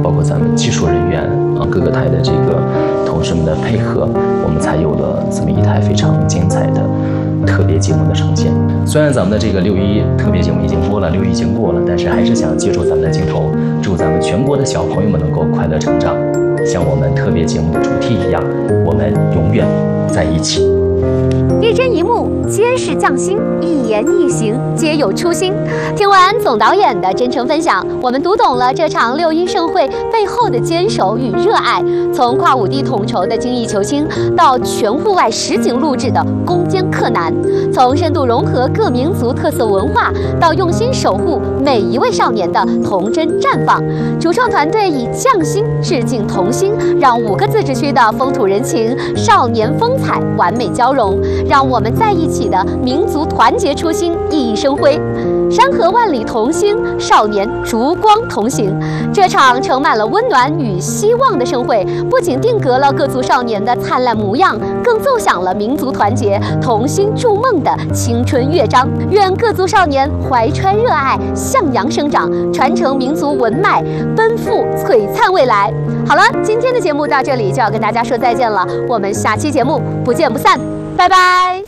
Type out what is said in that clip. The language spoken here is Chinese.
包括咱们技术人员各个台的这个同事们的配合，我们才有了这么一台非常精彩的特别节目的呈现。虽然咱们的这个6·1特别节目已经播了，6·1已经过了，但是还是想借助咱们的镜头，祝咱们全国的小朋友们能够快乐成长，像我们特别节目的主题一样，我们永远在一起。 一帧一幕，皆是匠心；一言一行，皆有初心。听完总导演的真诚分享，我们读懂了这场6·1盛会背后的坚守与热爱。从跨5地统筹的精益求精，到全户外实景录制的攻坚克难；从深度融合各民族特色文化，到用心守护每一位少年的童真绽放。主创团队以匠心致敬童心，让5个自治区的风土人情、少年风采完美交融，让我们在一起的民族团结初心熠熠生辉。山河万里同心，少年烛光同行。这场盛满了温暖与希望的盛会，不仅定格了各族少年的灿烂模样，更奏响了民族团结、同心筑梦的青春乐章。愿各族少年怀揣热爱，向阳生长，传承民族文脉，奔赴璀璨未来。好了，今天的节目到这里就要跟大家说再见了，我们下期节目不见不散，拜拜。